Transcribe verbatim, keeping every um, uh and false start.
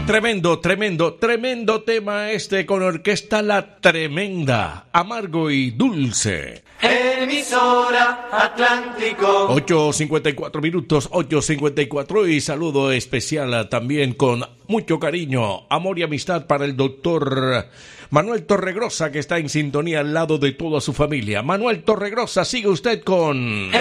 Tremendo, tremendo, tremendo tema este con orquesta La Tremenda, amargo y dulce. Emisora Atlántico. ocho cincuenta y cuatro minutos, ocho cincuenta y cuatro, y saludo especial también con mucho cariño, amor y amistad para el doctor Manuel Torregrosa, que está en sintonía al lado de toda su familia. Manuel Torregrosa, sigue usted con...